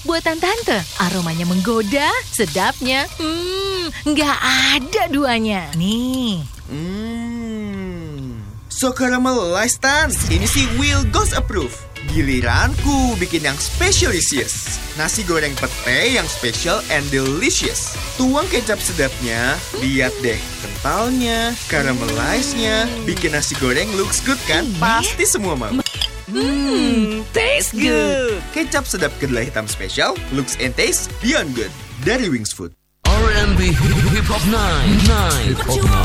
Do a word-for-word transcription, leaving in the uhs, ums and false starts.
buatan tante. Aromanya menggoda, sedapnya, hmm, nggak ada duanya. Nih. Hmm. So caramelized Tan. Ini sih Will Ghost approve. Giliranku bikin yang specialicious. Nasi goreng pete yang special and delicious. Tuang kecap sedapnya. Lihat deh kentalnya, caramelized-nya. Bikin nasi goreng looks good kan? Pasti semua mau. Hmm, taste good. Kecap sedap kedelai hitam spesial, looks and taste beyond good. Dari Wings Food. R and B Hip Hop Night. Night.